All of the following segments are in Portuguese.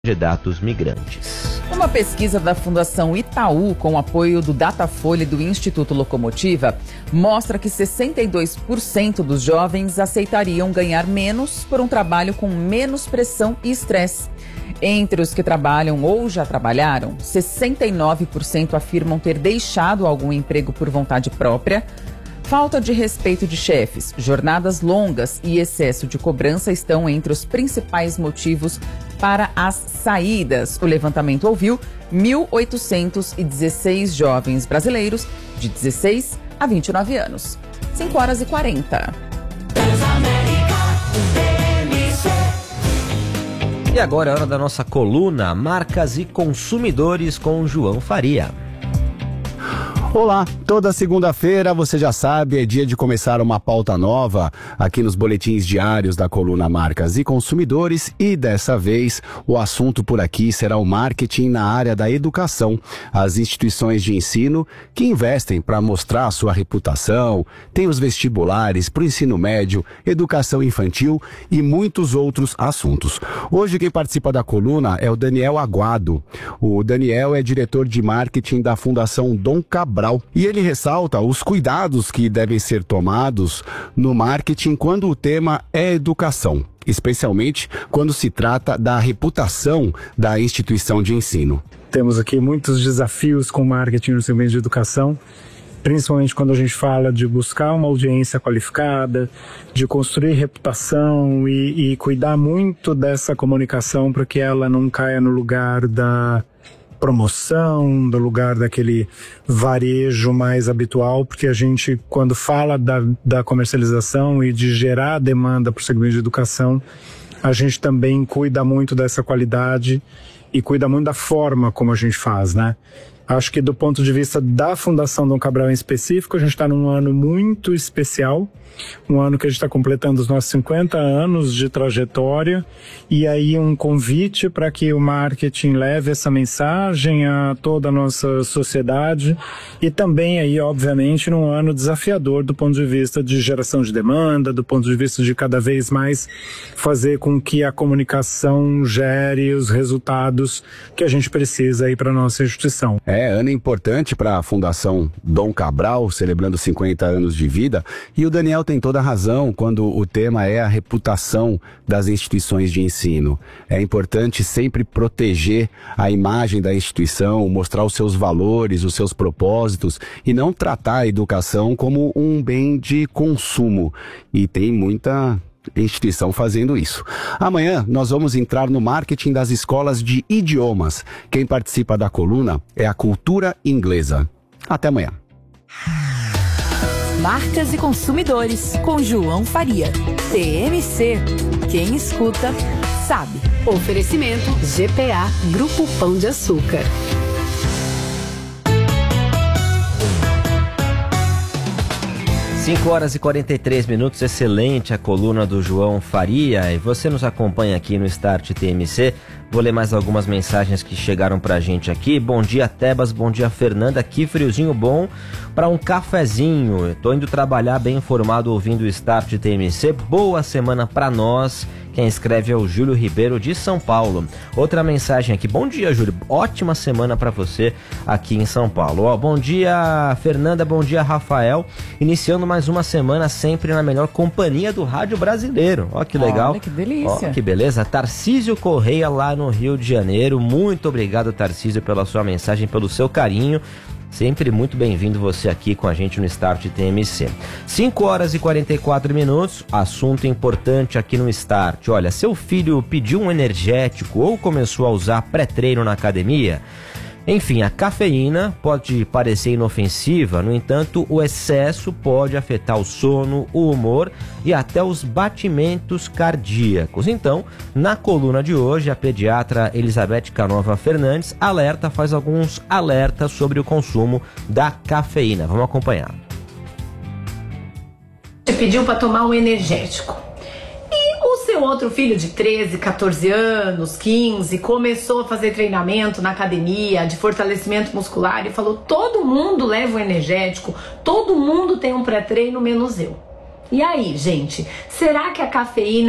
candidatos migrantes. Uma pesquisa da Fundação Itaú, com o apoio do Datafolha e do Instituto Locomotiva, mostra que 62% dos jovens aceitariam ganhar menos por um trabalho com menos pressão e estresse. Entre os que trabalham ou já trabalharam, 69% afirmam ter deixado algum emprego por vontade própria. Falta de respeito de chefes, jornadas longas e excesso de cobrança estão entre os principais motivos para as saídas. O levantamento ouviu 1.816 jovens brasileiros de 16 a 29 anos. 5h40. E agora é hora da nossa coluna Marcas e Consumidores com João Faria. Olá, toda segunda-feira, você já sabe, é dia de começar uma pauta nova aqui nos boletins diários da coluna Marcas e Consumidores, e dessa vez o assunto por aqui será o marketing na área da educação. As instituições de ensino que investem para mostrar a sua reputação, tem os vestibulares para o ensino médio, educação infantil e muitos outros assuntos. Hoje quem participa da coluna é o Daniel Aguado. O Daniel é diretor de marketing da Fundação Dom Cabral. E ele ressalta os cuidados que devem ser tomados no marketing quando o tema é educação, especialmente quando se trata da reputação da instituição de ensino. Temos aqui muitos desafios com marketing no segmento de educação, principalmente quando a gente fala de buscar uma audiência qualificada, de construir reputação e cuidar muito dessa comunicação para que ela não caia no lugar da promoção, do lugar daquele varejo mais habitual, porque a gente, quando fala da comercialização e de gerar demanda para o segmento de educação, a gente também cuida muito dessa qualidade e cuida muito da forma como a gente faz, né? Acho que do ponto de vista da Fundação Dom Cabral em específico, a gente está num ano muito especial, um ano que a gente está completando os nossos 50 anos de trajetória, e aí um convite para que o marketing leve essa mensagem a toda a nossa sociedade, e também aí, obviamente, num ano desafiador do ponto de vista de geração de demanda, do ponto de vista de cada vez mais fazer com que a comunicação gere os resultados que a gente precisa aí para a nossa instituição. Ano importante para a Fundação Dom Cabral, celebrando 50 anos de vida, e o Daniel tem toda a razão quando o tema é a reputação das instituições de ensino. É importante sempre proteger a imagem da instituição, mostrar os seus valores, os seus propósitos, e não tratar a educação como um bem de consumo. E tem muita instituição fazendo isso. Amanhã nós vamos entrar no marketing das escolas de idiomas. Quem participa da coluna é a Cultura Inglesa. Até amanhã. Marcas e Consumidores, com João Faria. TMC. Quem escuta, sabe. Oferecimento GPA Grupo Pão de Açúcar. 5h43, excelente a coluna do João Faria, e você nos acompanha aqui no Start TMC. Vou ler mais algumas mensagens que chegaram pra gente aqui. Bom dia, Tebas, bom dia, Fernanda, aqui friozinho bom para um cafezinho. Tô indo trabalhar bem informado ouvindo o Start TMC. Boa semana pra nós. Quem escreve é o Júlio Ribeiro de São Paulo. Outra mensagem aqui. Bom dia, Júlio. Ótima semana para você aqui em São Paulo. Bom dia, Fernanda. Bom dia, Rafael. Iniciando mais uma semana sempre na melhor companhia do rádio brasileiro. Ó, que legal. Olha que delícia. Ó, que beleza. Tarcísio Correia lá no Rio de Janeiro. Muito obrigado, Tarcísio, pela sua mensagem, pelo seu carinho. Sempre muito bem-vindo você aqui com a gente no Start TMC. 5h44, assunto importante aqui no Start. Olha, seu filho pediu um energético ou começou a usar pré-treino na academia? Enfim, a cafeína pode parecer inofensiva, no entanto, o excesso pode afetar o sono, o humor e até os batimentos cardíacos. Então, na coluna de hoje, a pediatra Elizabeth Canova Fernandes faz alguns alertas sobre o consumo da cafeína. Vamos acompanhar. Você pediu para tomar um energético. O seu outro filho de 13, 14 anos, 15, começou a fazer treinamento na academia de fortalecimento muscular e falou: todo mundo leva um energético, todo mundo tem um pré-treino, menos eu. E aí, gente, será que a cafeína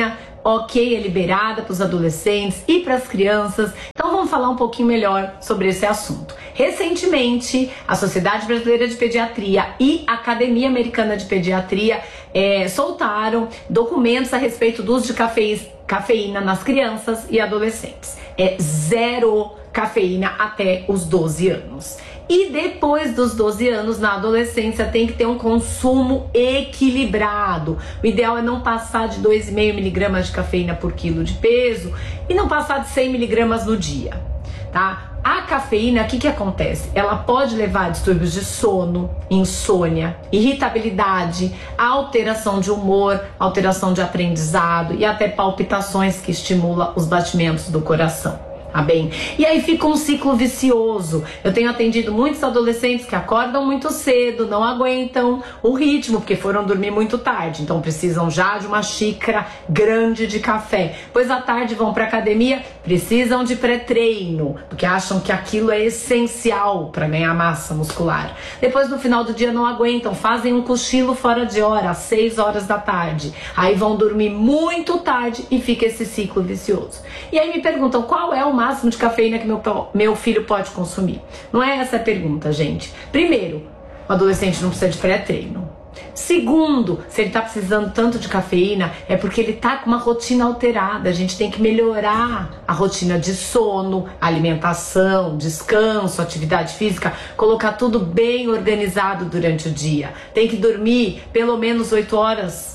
ok, é liberada para os adolescentes e para as crianças. Então vamos falar um pouquinho melhor sobre esse assunto. Recentemente, a Sociedade Brasileira de Pediatria e a Academia Americana de Pediatria soltaram documentos a respeito do uso de cafeína nas crianças e adolescentes. É 0 cafeína até os 12 anos. E depois dos 12 anos, na adolescência, tem que ter um consumo equilibrado. O ideal é não passar de 2,5 mg de cafeína por quilo de peso e não passar de 100 mg no dia, tá? A cafeína, o que acontece? Ela pode levar a distúrbios de sono, insônia, irritabilidade, alteração de humor, alteração de aprendizado e até palpitações que estimulam os batimentos do coração. Tá bem? E aí fica um ciclo vicioso. Eu tenho atendido muitos adolescentes que acordam muito cedo, não aguentam o ritmo, porque foram dormir muito tarde, então precisam já de uma xícara grande de café. Pois à tarde vão para academia, precisam de pré-treino, porque acham que aquilo é essencial para ganhar massa muscular. Depois no final do dia não aguentam, fazem um cochilo fora de hora, às 6 horas da tarde. Aí vão dormir muito tarde e fica esse ciclo vicioso. E aí me perguntam qual é o máximo de cafeína que meu filho pode consumir. Não é essa a pergunta, gente. Primeiro, o adolescente não precisa de pré-treino. Segundo, se ele está precisando tanto de cafeína, é porque ele está com uma rotina alterada. A gente tem que melhorar a rotina de sono, alimentação, descanso, atividade física, colocar tudo bem organizado durante o dia. Tem que dormir pelo menos 8 horas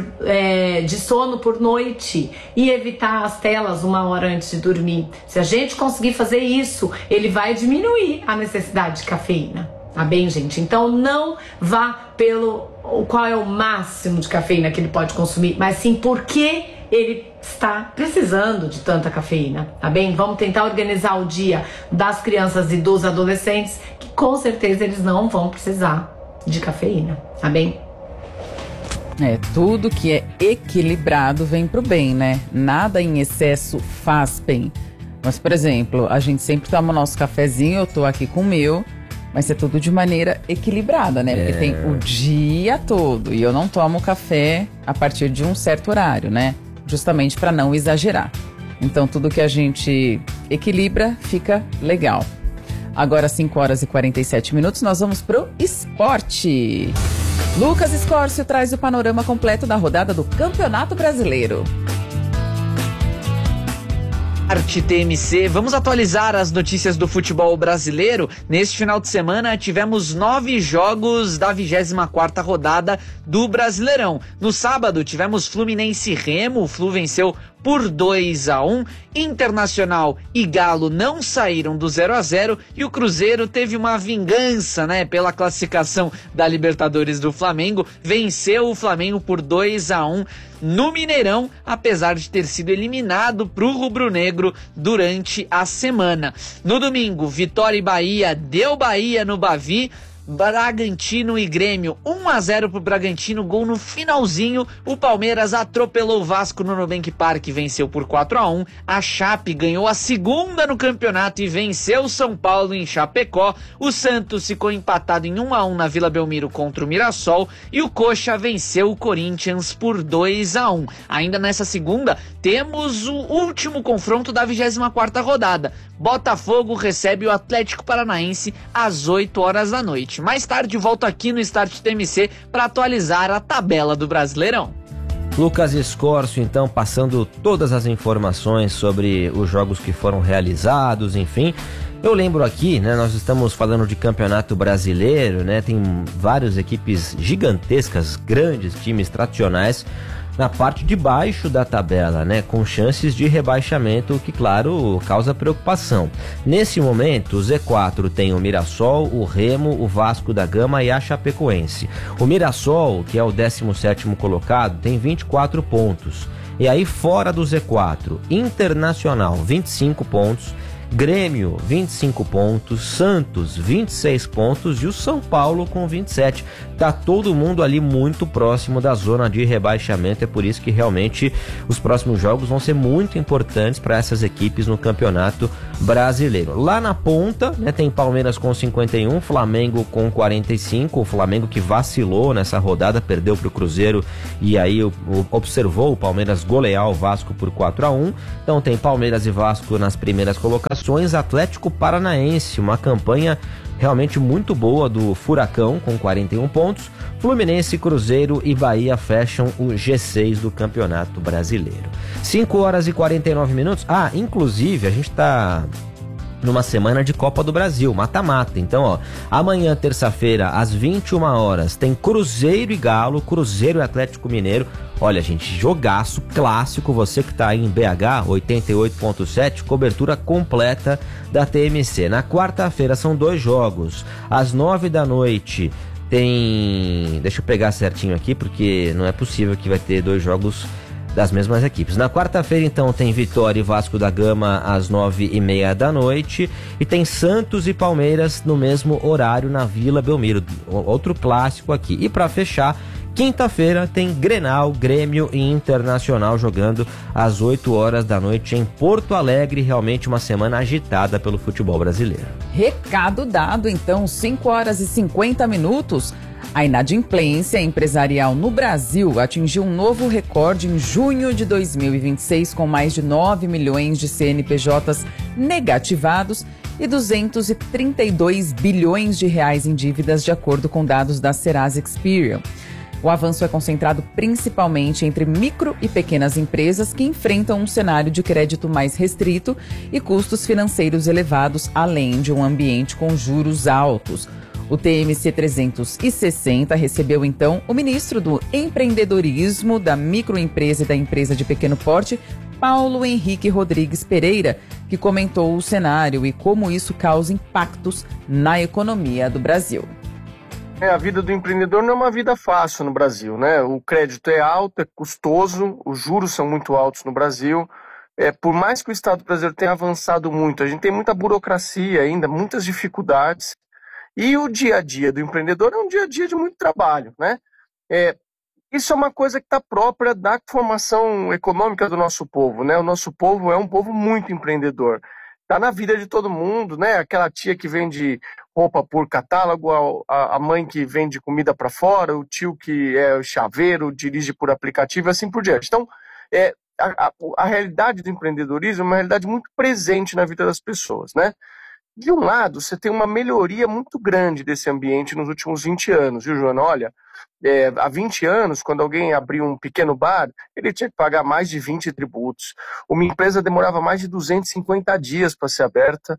de sono por noite e evitar as telas 1 hora antes de dormir. Se a gente conseguir fazer isso, ele vai diminuir a necessidade de cafeína, tá bem, gente? Então não vá pelo qual é o máximo de cafeína que ele pode consumir, mas sim por que ele está precisando de tanta cafeína, tá bem? Vamos tentar organizar o dia das crianças e dos adolescentes, que com certeza eles não vão precisar de cafeína, tá bem? Tudo que é equilibrado vem pro bem, né? Nada em excesso faz bem. Mas, por exemplo, a gente sempre toma o nosso cafezinho, eu tô aqui com o meu, mas é tudo de maneira equilibrada, né? Porque tem o dia todo e eu não tomo café a partir de um certo horário, né? Justamente para não exagerar. Então, tudo que a gente equilibra fica legal. Agora, 5 horas e 47 minutos, nós vamos pro esporte. Lucas Escórcio traz o panorama completo da rodada do Campeonato Brasileiro. Arte TMC, vamos atualizar as notícias do futebol brasileiro. Neste final de semana tivemos 9 jogos da 24ª rodada do Brasileirão. No sábado tivemos Fluminense e Remo, o Flu venceu por 2-1, Internacional e Galo não saíram do 0-0 e o Cruzeiro teve uma vingança, né, pela classificação da Libertadores do Flamengo, venceu o Flamengo por 2-1 no Mineirão, apesar de ter sido eliminado pro rubro-negro durante a semana. No domingo, Vitória e Bahia, deu Bahia no Bavi. Bragantino e Grêmio, 1-0 pro Bragantino, gol no finalzinho. O Palmeiras atropelou o Vasco no Nubank Park e venceu por 4-1. A Chape ganhou a segunda no campeonato e venceu o São Paulo em Chapecó. O Santos ficou empatado em 1-1 na Vila Belmiro contra o Mirassol e o Coxa venceu o Corinthians por 2-1. Ainda nessa segunda, temos o último confronto da 24ª rodada. Botafogo recebe o Atlético Paranaense às 8 horas da noite. Mais tarde volto aqui no Start TMC para atualizar a tabela do Brasileirão. Lucas Escórcio, então, passando todas as informações sobre os jogos que foram realizados, enfim. Eu lembro aqui, né, nós estamos falando de Campeonato Brasileiro, né, tem várias equipes gigantescas, grandes times tradicionais na parte de baixo da tabela, né, com chances de rebaixamento, o que, claro, causa preocupação. Nesse momento, o Z4 tem o Mirassol, o Remo, o Vasco da Gama e a Chapecoense. O Mirassol, que é o 17º colocado, tem 24 pontos. E aí, fora do Z4, Internacional, 25 pontos, Grêmio, 25 pontos, Santos, 26 pontos e o São Paulo com 27. Tá todo mundo ali muito próximo da zona de rebaixamento, é por isso que realmente os próximos jogos vão ser muito importantes para essas equipes no Campeonato brasileiro. Lá na ponta, né, tem Palmeiras com 51, Flamengo com 45, o Flamengo que vacilou nessa rodada, perdeu para o Cruzeiro e aí observou o Palmeiras golear o Vasco por 4-1. Então tem Palmeiras e Vasco nas primeiras colocações, Atlético Paranaense, uma campanha realmente muito boa do Furacão com 41 pontos, Fluminense, Cruzeiro e Bahia fecham o G6 do Campeonato Brasileiro. 5 horas e 49 minutos. Inclusive a gente tá numa semana de Copa do Brasil, mata-mata. Então, amanhã, terça-feira, às 21 horas, tem Cruzeiro e Galo, Cruzeiro e Atlético Mineiro. Olha, gente, jogaço clássico, você que tá aí em BH, 88.7, cobertura completa da TMC. Na quarta-feira são 2 jogos, às 9 da noite tem... Deixa eu pegar certinho aqui, porque não é possível que vai ter 2 jogos das mesmas equipes. Na quarta-feira, então, tem Vitória e Vasco da Gama às 9h30 da noite e tem Santos e Palmeiras no mesmo horário na Vila Belmiro, outro clássico aqui. E para fechar, quinta-feira tem Grenal, Grêmio e Internacional jogando às 8 horas da noite em Porto Alegre. Realmente uma semana agitada pelo futebol brasileiro. Recado dado, então, 5 horas e 50 minutos. A inadimplência empresarial no Brasil atingiu um novo recorde em junho de 2026, com mais de 9 milhões de CNPJs negativados e 232 bilhões de reais em dívidas, de acordo com dados da Serasa Experian. O avanço é concentrado principalmente entre micro e pequenas empresas que enfrentam um cenário de crédito mais restrito e custos financeiros elevados, além de um ambiente com juros altos. O TMC 360 recebeu, então, o ministro do Empreendedorismo, da Microempresa e da Empresa de Pequeno Porte, Paulo Henrique Rodrigues Pereira, que comentou o cenário e como isso causa impactos na economia do Brasil. A vida do empreendedor não é uma vida fácil no Brasil, né? O crédito é alto, é custoso, os juros são muito altos no Brasil. Por mais que o Estado brasileiro tenha avançado muito, a gente tem muita burocracia ainda, muitas dificuldades. E o dia a dia do empreendedor é um dia a dia de muito trabalho, né? Isso é uma coisa que está própria da formação econômica do nosso povo, né? O nosso povo é um povo muito empreendedor. Está na vida de todo mundo, né? Aquela tia que vende roupa por catálogo, a mãe que vende comida para fora, o tio que é chaveiro, dirige por aplicativo e assim por diante. Então, a realidade do empreendedorismo é uma realidade muito presente na vida das pessoas, né? De um lado, você tem uma melhoria muito grande desse ambiente nos últimos 20 anos, viu, Joana? Olha, há 20 anos, quando alguém abria um pequeno bar, ele tinha que pagar mais de 20 tributos. Uma empresa demorava mais de 250 dias para ser aberta,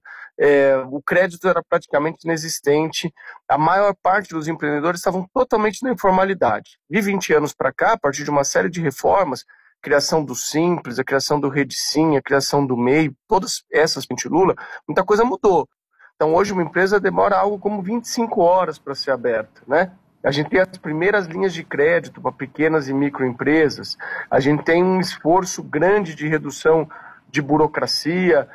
o crédito era praticamente inexistente, a maior parte dos empreendedores estavam totalmente na informalidade. De 20 anos para cá, a partir de uma série de reformas, criação do Simples, a criação do Rede Sim, a criação do MEI, todas essas Lula, muita coisa mudou. Então hoje uma empresa demora algo como 25 horas para ser aberta, né? A gente tem as primeiras linhas de crédito para pequenas e microempresas, a gente tem um esforço grande de redução de burocracia,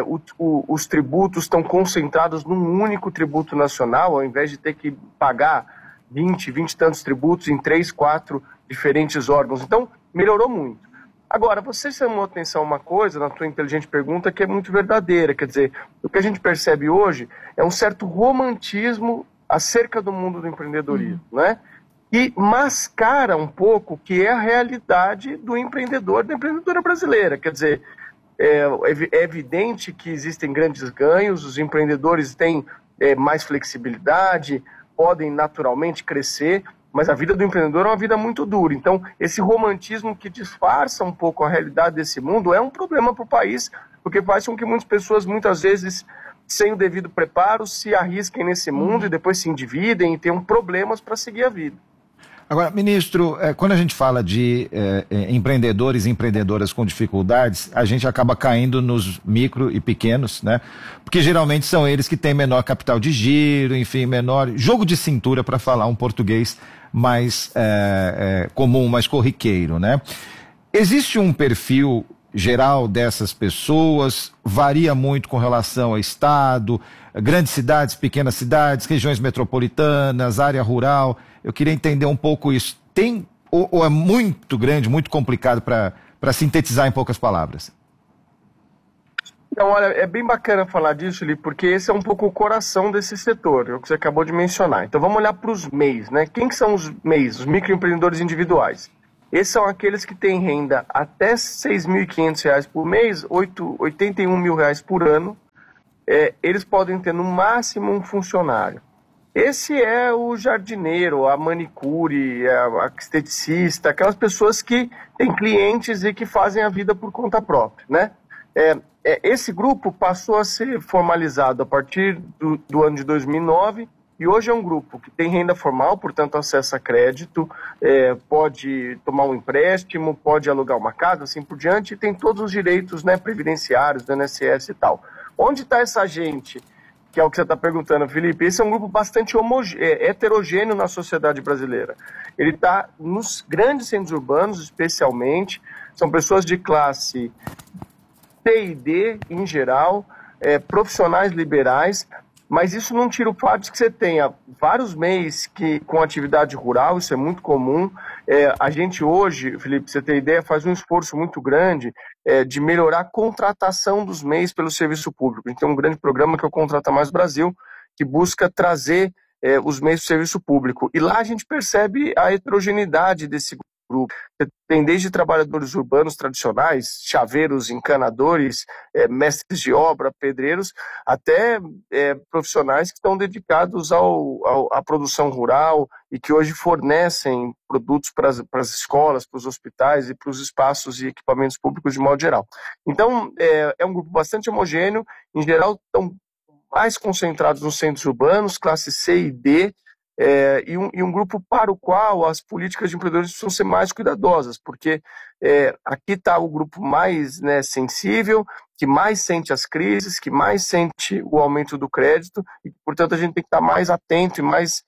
os tributos estão concentrados num único tributo nacional, ao invés de ter que pagar 20 e tantos tributos em 3, 4 diferentes órgãos. Então, melhorou muito. Agora, você chamou atenção a uma coisa na tua inteligente pergunta que é muito verdadeira. Quer dizer, o que a gente percebe hoje é um certo romantismo acerca do mundo do empreendedorismo, né? E mascara um pouco o que é a realidade do empreendedor, da empreendedora brasileira. Quer dizer, é evidente que existem grandes ganhos, os empreendedores têm mais flexibilidade, podem naturalmente crescer, mas a vida do empreendedor é uma vida muito dura. Então, esse romantismo que disfarça um pouco a realidade desse mundo é um problema para o país, porque faz com que muitas pessoas, muitas vezes, sem o devido preparo, se arrisquem nesse mundo e depois se endividem e tenham problemas para seguir a vida. Agora, ministro, quando a gente fala de empreendedores e empreendedoras com dificuldades, a gente acaba caindo nos micro e pequenos, né? Porque geralmente são eles que têm menor capital de giro, enfim, menor jogo de cintura, para falar um português mais comum, mais corriqueiro, né? Existe um perfil geral dessas pessoas? Varia muito com relação ao estado, grandes cidades, pequenas cidades, regiões metropolitanas, área rural? Eu queria entender um pouco isso. Tem ou é muito grande, muito complicado para sintetizar em poucas palavras? Então, olha, é bem bacana falar disso, Li, porque esse é um pouco o coração desse setor, é o que você acabou de mencionar. Então, vamos olhar para os MEIs, né? Quem que são os MEIs? Os microempreendedores individuais. Esses são aqueles que têm renda até R$ 6.500 por mês, R$ 81 mil por ano. Eles podem ter no máximo um funcionário. Esse é o jardineiro, a manicure, a esteticista, aquelas pessoas que têm clientes e que fazem a vida por conta própria, né? Esse grupo passou a ser formalizado a partir do ano de 2009 e hoje é um grupo que tem renda formal, portanto acessa crédito, pode tomar um empréstimo, pode alugar uma casa, assim por diante, e tem todos os direitos, né, previdenciários, do INSS e tal. Onde está essa gente? Que é o que você está perguntando, Felipe. Esse é um grupo bastante heterogêneo na sociedade brasileira. Ele está nos grandes centros urbanos, especialmente. São pessoas de classe C e D, em geral, profissionais liberais, mas isso não tira o fato de que você tenha vários MEIs com atividade rural, isso é muito comum. A gente hoje, Felipe, pra você ter ideia, faz um esforço muito grande de melhorar a contratação dos MEIs pelo serviço público. A gente tem um grande programa que é o Contrata Mais Brasil, que busca trazer os MEIs para o serviço público. E lá a gente percebe a heterogeneidade desse grupo. Você tem desde trabalhadores urbanos tradicionais, chaveiros, encanadores, mestres de obra, pedreiros, até profissionais que estão dedicados à produção rural e que hoje fornecem produtos para as escolas, para os hospitais e para os espaços e equipamentos públicos de modo geral. Então, é um grupo bastante homogêneo, em geral estão mais concentrados nos centros urbanos, classe C e D, e um grupo para o qual as políticas de empreendedorismo precisam ser mais cuidadosas, porque aqui está o grupo mais, né, sensível, que mais sente as crises, que mais sente o aumento do crédito, e portanto a gente tem que estar mais atento e mais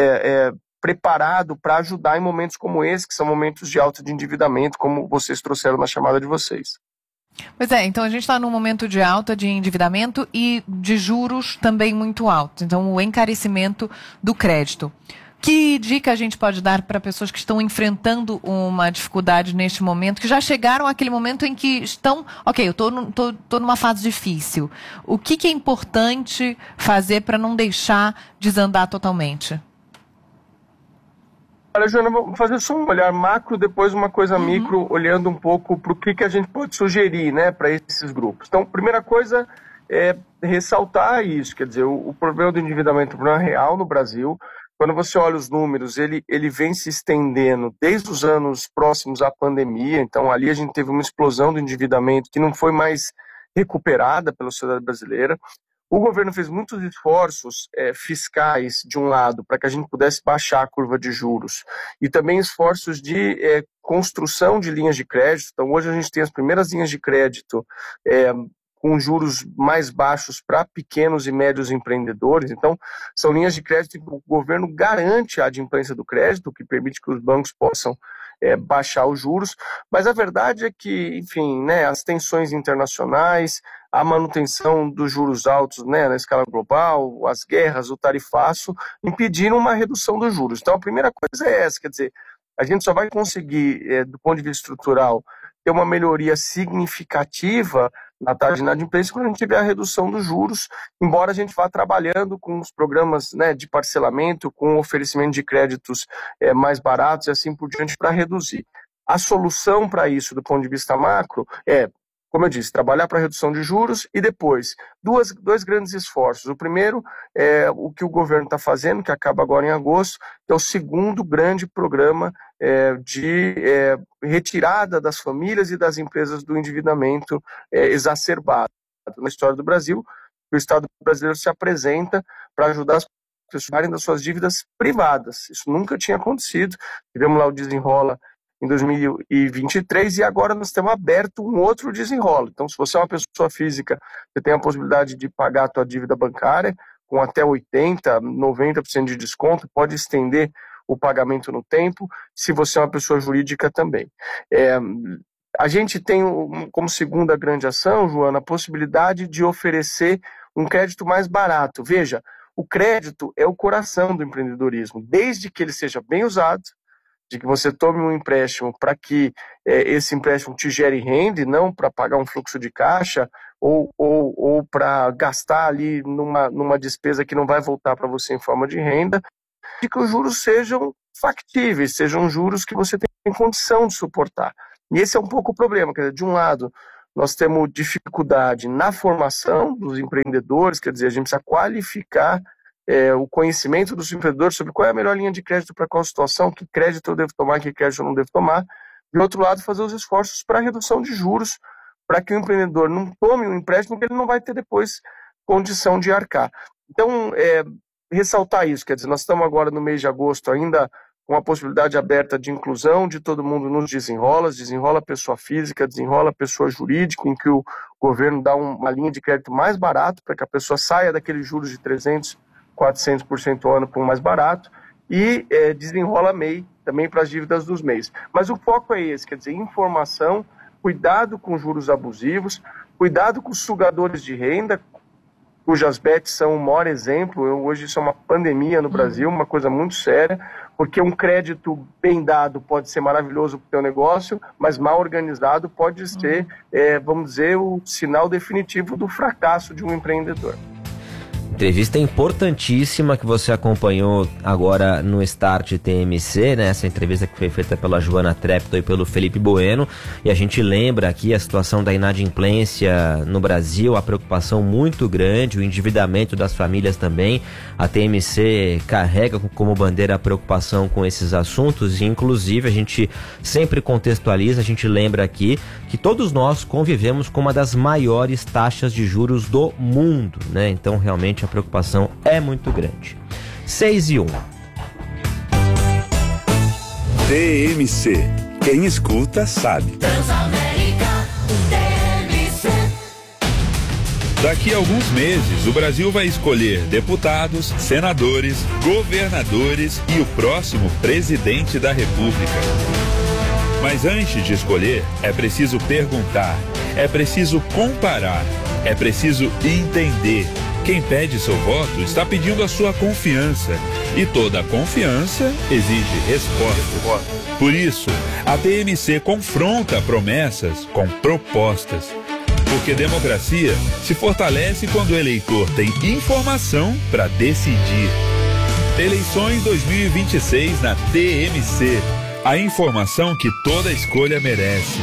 preparado para ajudar em momentos como esse, que são momentos de alta de endividamento, como vocês trouxeram na chamada de vocês. Pois é, então a gente está num momento de alta de endividamento e de juros também muito altos. Então o encarecimento do crédito. Que dica a gente pode dar para pessoas que estão enfrentando uma dificuldade neste momento, que já chegaram àquele momento em que estão, ok, eu estou numa fase difícil. O que é importante fazer para não deixar desandar totalmente? Olha, Joana, vamos fazer só um olhar macro, depois uma coisa micro, olhando um pouco para o que a gente pode sugerir, né, para esses grupos. Então, primeira coisa é ressaltar isso, quer dizer, o problema do endividamento é um problema real no Brasil. Quando você olha os números, ele vem se estendendo desde os anos próximos à pandemia, então ali a gente teve uma explosão do endividamento que não foi mais recuperada pela sociedade brasileira. O governo fez muitos esforços fiscais, de um lado, para que a gente pudesse baixar a curva de juros, e também esforços de construção de linhas de crédito. Então, hoje a gente tem as primeiras linhas de crédito com juros mais baixos para pequenos e médios empreendedores. Então, são linhas de crédito que o governo garante a adimplência do crédito, o que permite que os bancos possam baixar os juros. Mas a verdade é que, enfim, né, as tensões internacionais, a manutenção dos juros altos, né, na escala global, as guerras, o tarifaço, impediram uma redução dos juros. Então, a primeira coisa é essa, quer dizer, a gente só vai conseguir, do ponto de vista estrutural, ter uma melhoria significativa na taxa de inadimplência quando a gente tiver a redução dos juros, embora a gente vá trabalhando com os programas, né, de parcelamento, com o oferecimento de créditos mais baratos e assim por diante para reduzir. A solução para isso, do ponto de vista macro, como eu disse, trabalhar para a redução de juros e depois, dois grandes esforços. O primeiro é o que o governo está fazendo, que acaba agora em agosto, que é o segundo grande programa de retirada das famílias e das empresas do endividamento exacerbado na história do Brasil. O Estado brasileiro se apresenta para ajudar as pessoas a saírem das suas dívidas privadas. Isso nunca tinha acontecido. Tivemos lá o Desenrola em 2023, e agora nós temos aberto um outro desenrolo. Então, se você é uma pessoa física, você tem a possibilidade de pagar a tua dívida bancária com até 80%, 90% de desconto, pode estender o pagamento no tempo, se você é uma pessoa jurídica também. A gente tem como segunda grande ação, Joana, a possibilidade de oferecer um crédito mais barato. Veja, o crédito é o coração do empreendedorismo, desde que ele seja bem usado, de que você tome um empréstimo para que esse empréstimo te gere renda e não para pagar um fluxo de caixa ou para gastar ali numa despesa que não vai voltar para você em forma de renda, e que os juros sejam factíveis, sejam juros que você tem condição de suportar. E esse é um pouco o problema, quer dizer, de um lado, nós temos dificuldade na formação dos empreendedores, quer dizer, a gente precisa qualificar o conhecimento dos empreendedores sobre qual é a melhor linha de crédito para qual situação, que crédito eu devo tomar, que crédito eu não devo tomar. De outro lado, fazer os esforços para a redução de juros, para que o empreendedor não tome um empréstimo que ele não vai ter depois condição de arcar. Então, ressaltar isso, quer dizer, nós estamos agora no mês de agosto ainda com a possibilidade aberta de inclusão de todo mundo nos desenrola pessoa física, desenrola pessoa jurídica, em que o governo dá uma linha de crédito mais barato para que a pessoa saia daqueles juros de 300%, 400% ao ano para um mais barato, e desenrola MEI também para as dívidas dos MEIs. Mas o foco é esse, quer dizer, informação, cuidado com juros abusivos, cuidado com os sugadores de renda, cujas bets são o maior exemplo. Hoje isso é uma pandemia no Brasil, uma coisa muito séria, porque um crédito bem dado pode ser maravilhoso para o teu negócio, mas mal organizado pode ser, vamos dizer, o sinal definitivo do fracasso de um empreendedor. Entrevista importantíssima que você acompanhou agora no Start TMC, né? Essa entrevista que foi feita pela Joana Treptow e pelo Felipe Bueno, e a gente lembra aqui a situação da inadimplência no Brasil, a preocupação muito grande, o endividamento das famílias também. A TMC carrega como bandeira a preocupação com esses assuntos e, inclusive, a gente sempre contextualiza, a gente lembra aqui que todos nós convivemos com uma das maiores taxas de juros do mundo, né? Então, realmente, a preocupação é muito grande. 6:01. TMC. Quem escuta sabe. Daqui a alguns meses, o Brasil vai escolher deputados, senadores, governadores e o próximo presidente da República. Mas antes de escolher, é preciso perguntar, é preciso comparar, é preciso entender. Quem pede seu voto está pedindo a sua confiança. E toda confiança exige resposta. Por isso, a TMC confronta promessas com propostas. Porque democracia se fortalece quando o eleitor tem informação para decidir. Eleições 2026 na TMC. A informação que toda escolha merece.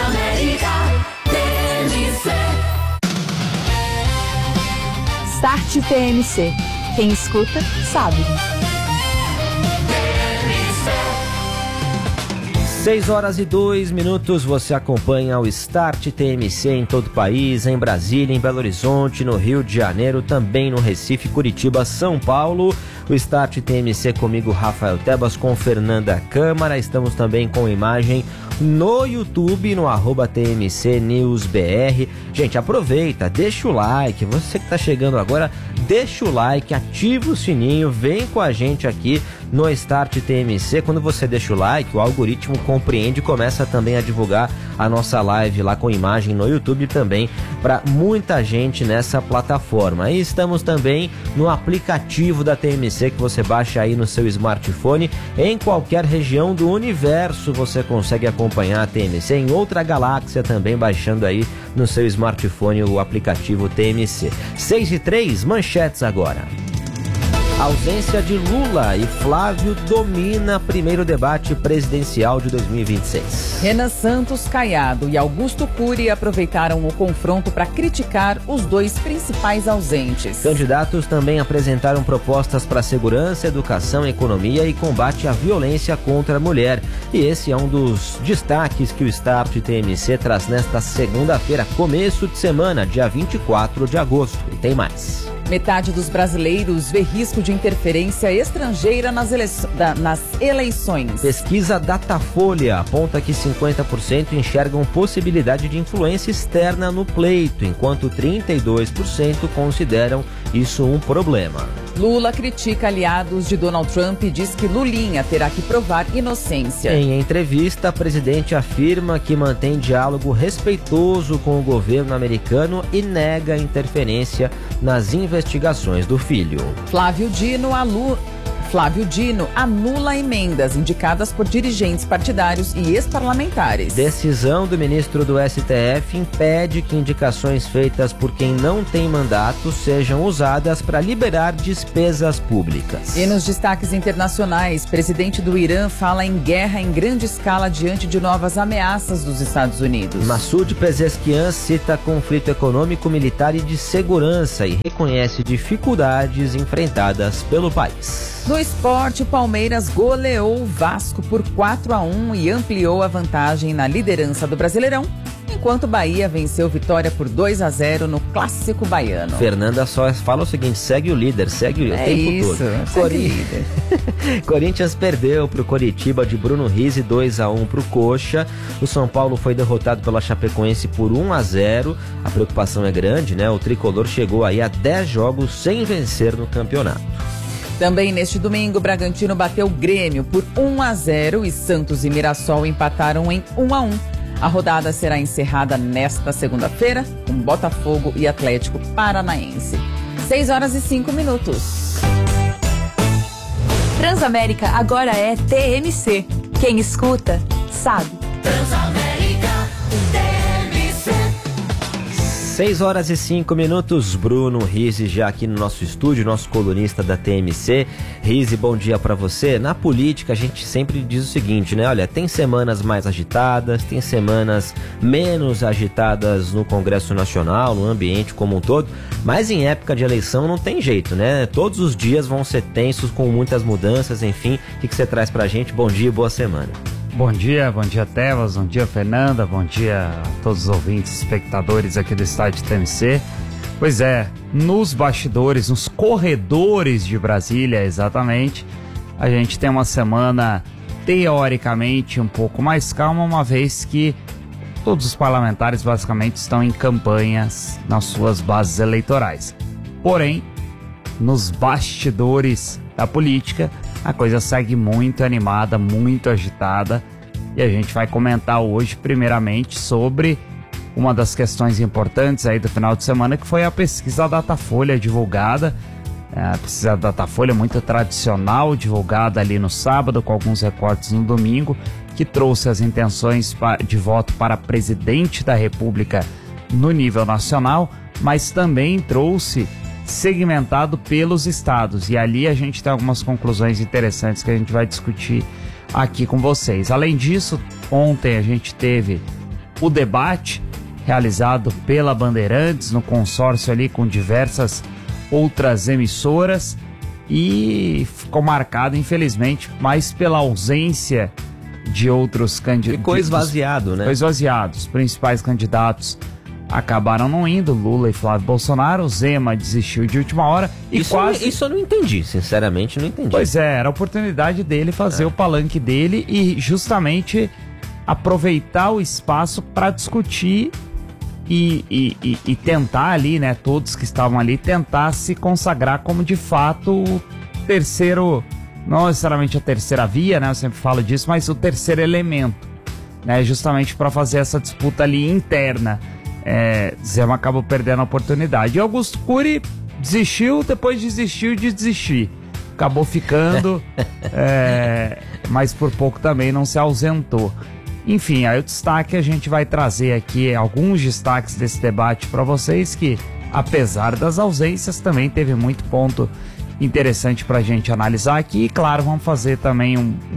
Start TMC. Quem escuta, sabe. 6:02, você acompanha o Start TMC em todo o país, em Brasília, em Belo Horizonte, no Rio de Janeiro, também no Recife, Curitiba, São Paulo. O Start TMC comigo, Rafael Tebas, com Fernanda Câmara. Estamos também com imagem no YouTube, no @TMC News BR. Gente, aproveita, deixa o like. Você que está chegando agora, deixa o like, ativa o sininho, vem com a gente aqui no Start TMC. Quando você deixa o like, o algoritmo compreende e começa também a divulgar a nossa live lá com imagem no YouTube também para muita gente nessa plataforma. E estamos também no aplicativo da TMC que você baixa aí no seu smartphone. Em qualquer região do universo você consegue acompanhar a TMC, em outra galáxia também, baixando aí no seu smartphone o aplicativo TMC. 6:03, manchetes agora. A ausência de Lula e Flávio domina primeiro debate presidencial de 2026. Renan Santos Caiado e Augusto Cury aproveitaram o confronto para criticar os dois principais ausentes. Candidatos também apresentaram propostas para segurança, educação, economia e combate à violência contra a mulher. E esse é um dos destaques que o Start TMC traz nesta segunda-feira, começo de semana, dia 24 de agosto. E tem mais. Metade dos brasileiros vê risco de interferência estrangeira nas eleições. Pesquisa Datafolha aponta que 50% enxergam possibilidade de influência externa no pleito, enquanto 32% consideram isso um problema. Lula critica aliados de Donald Trump e diz que Lulinha terá que provar inocência. Em entrevista, a presidente afirma que mantém diálogo respeitoso com o governo americano e nega interferência nas investigações do filho. Flávio Dino Flávio Dino anula emendas indicadas por dirigentes partidários e ex-parlamentares. Decisão do ministro do STF impede que indicações feitas por quem não tem mandato sejam usadas para liberar despesas públicas. E nos destaques internacionais, presidente do Irã fala em guerra em grande escala diante de novas ameaças dos Estados Unidos. Massoud Pezeshkian cita conflito econômico, militar e de segurança e reconhece dificuldades enfrentadas pelo país. No esporte, o Palmeiras goleou o Vasco por 4-1 e ampliou a vantagem na liderança do Brasileirão, enquanto o Bahia venceu Vitória por 2-0 no Clássico Baiano. Fernanda só fala o seguinte, segue o líder, segue o tempo todo. Corinthians perdeu para o Coritiba de Bruno Rizzi 2-1 para o Coxa. O São Paulo foi derrotado pela Chapecoense por 1-0. A preocupação é grande, né? O tricolor chegou aí a 10 jogos sem vencer no campeonato. Também neste domingo, o Bragantino bateu o Grêmio por 1-0 e Santos e Mirassol empataram em 1-1. A rodada será encerrada nesta segunda-feira com Botafogo e Atlético Paranaense. 6h05. Transamérica agora é TMC. Quem escuta, sabe. Transamérica, TMC. 6h05. Bruno Rizzi já aqui no nosso estúdio, nosso colunista da TMC. Rizzi, bom dia pra você. Na política a gente sempre diz o seguinte, né? Olha, tem semanas mais agitadas, tem semanas menos agitadas no Congresso Nacional, no ambiente como um todo, mas em época de eleição não tem jeito, né? Todos os dias vão ser tensos com muitas mudanças, enfim. O que você traz pra gente? Bom dia e boa semana. Bom dia Tebas, bom dia Fernanda, bom dia a todos os ouvintes, espectadores aqui do estádio TMC. Pois é, nos bastidores, nos corredores de Brasília, exatamente, a gente tem uma semana teoricamente um pouco mais calma, uma vez que todos os parlamentares basicamente estão em campanhas nas suas bases eleitorais. Porém, nos bastidores da política, a coisa segue muito animada, muito agitada, e a gente vai comentar hoje primeiramente sobre uma das questões importantes aí do final de semana, que foi a pesquisa Datafolha divulgada. A pesquisa Datafolha muito tradicional, divulgada ali no sábado, com alguns recortes no domingo, que trouxe as intenções de voto para presidente da República no nível nacional, mas também trouxe segmentado pelos estados, e ali a gente tem algumas conclusões interessantes que a gente vai discutir aqui com vocês. Além disso, ontem a gente teve o debate realizado pela Bandeirantes no consórcio ali com diversas outras emissoras, e ficou marcado, infelizmente, mais pela ausência de outros candidatos. Ficou esvaziado, né? Ficou esvaziado. Os principais candidatos acabaram não indo, Lula e Flávio Bolsonaro. O Zema desistiu de última hora e Isso eu não entendi, sinceramente não entendi. Pois é, era a oportunidade dele fazer o palanque dele e justamente aproveitar o espaço para discutir e tentar ali, né, todos que estavam ali, tentar se consagrar como de fato o terceiro, não necessariamente a terceira via, né, eu sempre falo disso, mas o terceiro elemento, né, justamente para fazer essa disputa ali interna. Zema acabou perdendo a oportunidade. E Augusto Cury desistiu, depois desistiu de desistir. Acabou ficando, mas por pouco também não se ausentou. Enfim, aí o destaque, a gente vai trazer aqui alguns destaques desse debate para vocês, que apesar das ausências também teve muito ponto interessante para a gente analisar aqui. E claro, vamos fazer também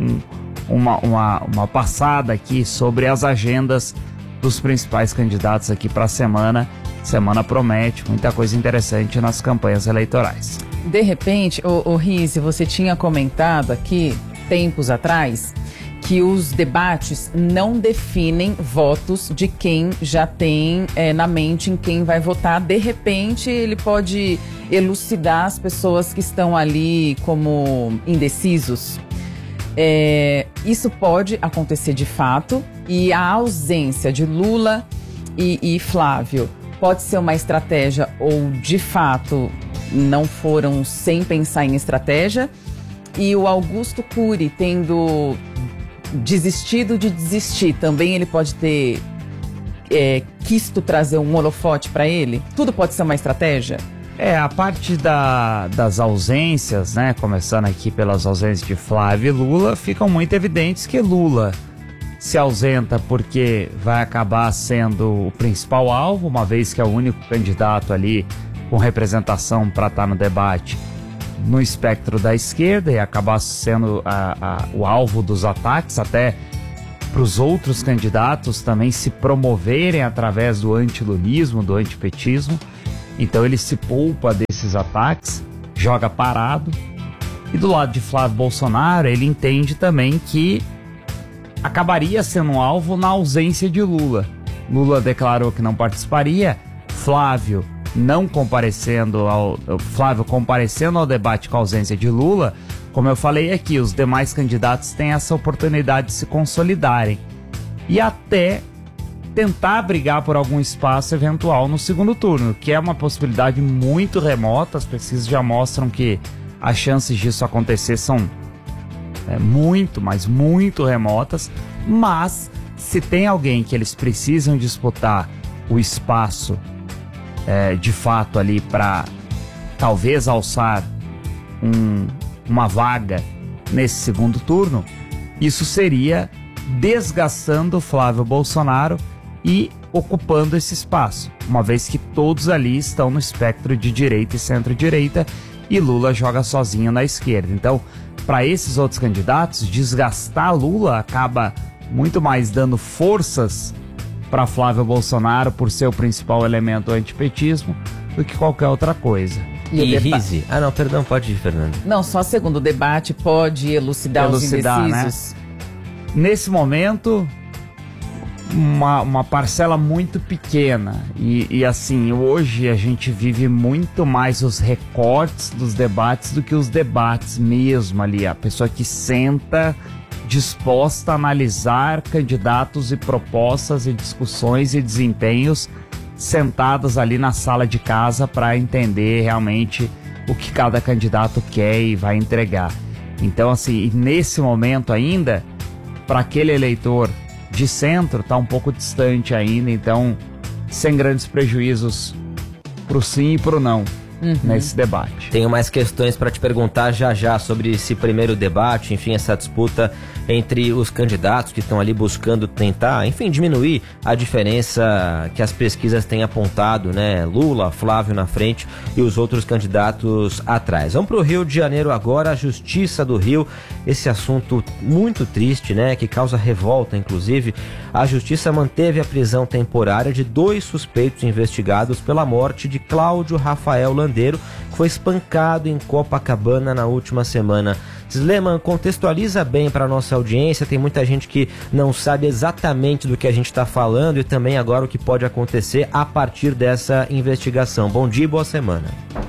uma passada aqui sobre as agendas dos principais candidatos aqui para a semana. Semana promete muita coisa interessante nas campanhas eleitorais. De repente, o Rizzi, você tinha comentado aqui, tempos atrás, que os debates não definem votos de quem já tem na mente em quem vai votar. De repente, ele pode elucidar as pessoas que estão ali como indecisos. Isso pode acontecer de fato, e a ausência de Lula e Flávio pode ser uma estratégia, ou de fato não foram sem pensar em estratégia, e o Augusto Cury tendo desistido de desistir, também ele pode ter quisto trazer um holofote para ele. Tudo pode ser uma estratégia? A parte das ausências, né, começando aqui pelas ausências de Flávio e Lula, ficam muito evidentes que Lula se ausenta porque vai acabar sendo o principal alvo, uma vez que é o único candidato ali com representação para estar no debate no espectro da esquerda e acabar sendo o alvo dos ataques, até para os outros candidatos também se promoverem através do antilulismo, do antipetismo. Então ele se poupa desses ataques, joga parado. E do lado de Flávio Bolsonaro, ele entende também que acabaria sendo um alvo na ausência de Lula. Lula declarou que não participaria, Flávio comparecendo ao debate com a ausência de Lula. Como eu falei aqui, os demais candidatos têm essa oportunidade de se consolidarem e até tentar brigar por algum espaço eventual no segundo turno, que é uma possibilidade muito remota. As pesquisas já mostram que as chances disso acontecer são muito, mas muito remotas. Mas se tem alguém que eles precisam disputar o espaço de fato ali para talvez alçar uma vaga nesse segundo turno, isso seria desgastando Flávio Bolsonaro e ocupando esse espaço, uma vez que todos ali estão no espectro de direita e centro-direita e Lula joga sozinho na esquerda. Então, para esses outros candidatos, desgastar Lula acaba muito mais dando forças para Flávio Bolsonaro por ser o principal elemento do antipetismo do que qualquer outra coisa. E Rizzi? Ah, não, perdão, pode ir, Fernando. Não, só segundo o debate pode elucidar os indecisos. Né? Nesse momento, uma parcela muito pequena. E assim, hoje a gente vive muito mais os recortes dos debates do que os debates mesmo ali. A pessoa que senta disposta a analisar candidatos e propostas e discussões e desempenhos sentadas ali na sala de casa para entender realmente o que cada candidato quer e vai entregar. Então, assim, nesse momento ainda, para aquele eleitor de centro, está um pouco distante ainda, então, sem grandes prejuízos pro sim e pro não nesse debate. Tenho mais questões para te perguntar já sobre esse primeiro debate, enfim, essa disputa entre os candidatos que estão ali buscando tentar, enfim, diminuir a diferença que as pesquisas têm apontado, né? Lula, Flávio na frente e os outros candidatos atrás. Vamos para o Rio de Janeiro agora, a Justiça do Rio, esse assunto muito triste, né? Que causa revolta, inclusive. A Justiça manteve a prisão temporária de 2 suspeitos investigados pela morte de Cláudio Rafael Landeiro, que foi espancado em Copacabana na última semana. Sleman, contextualiza bem para nossa audiência, tem muita gente que não sabe exatamente do que a gente está falando e também agora o que pode acontecer a partir dessa investigação. Bom dia e boa semana.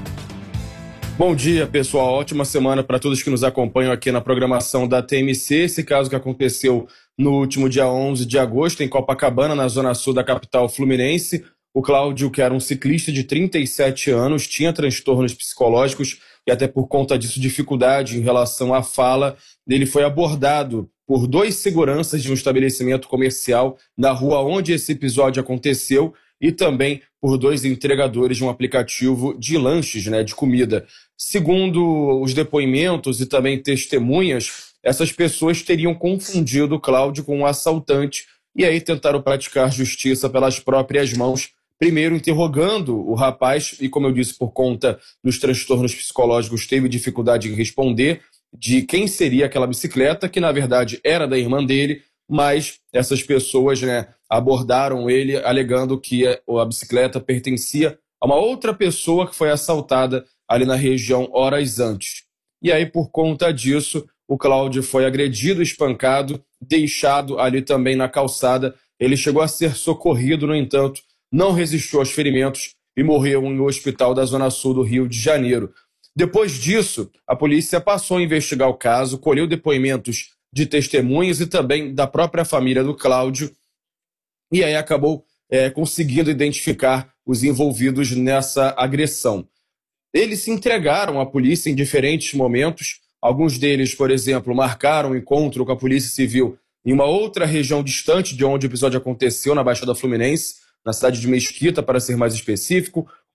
Bom dia, pessoal. Ótima semana para todos que nos acompanham aqui na programação da TMC. Esse caso que aconteceu no último dia 11 de agosto em Copacabana, na zona sul da capital fluminense. O Cláudio, que era um ciclista de 37 anos, tinha transtornos psicológicos e até por conta disso dificuldade em relação à fala. Ele foi abordado por 2 seguranças de um estabelecimento comercial na rua onde esse episódio aconteceu e também por 2 entregadores de um aplicativo de lanches, né, de comida. Segundo os depoimentos e também testemunhas, essas pessoas teriam confundido o Cláudio com um assaltante e aí tentaram praticar justiça pelas próprias mãos, primeiro interrogando o rapaz e, como eu disse, por conta dos transtornos psicológicos, teve dificuldade em responder de quem seria aquela bicicleta, que na verdade era da irmã dele, mas essas pessoas, né, abordaram ele alegando que a bicicleta pertencia a uma outra pessoa que foi assaltada ali na região horas antes. E aí, por conta disso, o Cláudio foi agredido, espancado, deixado ali também na calçada. Ele chegou a ser socorrido, no entanto, não resistiu aos ferimentos e morreu em um hospital da zona sul do Rio de Janeiro. Depois disso, a polícia passou a investigar o caso, colheu depoimentos de testemunhas e também da própria família do Cláudio, e aí acabou conseguindo identificar os envolvidos nessa agressão. Eles se entregaram à polícia em diferentes momentos. Alguns deles, por exemplo, marcaram um encontro com a Polícia Civil em uma outra região distante de onde o episódio aconteceu, na Baixada Fluminense, na cidade de Mesquita, para ser mais específico.